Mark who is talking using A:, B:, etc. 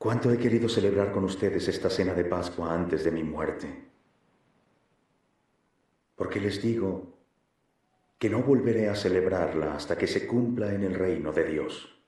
A: Cuánto he querido celebrar con ustedes esta cena de Pascua antes de mi muerte. Porque les digo que no volveré a celebrarla hasta que se cumpla en el reino de Dios.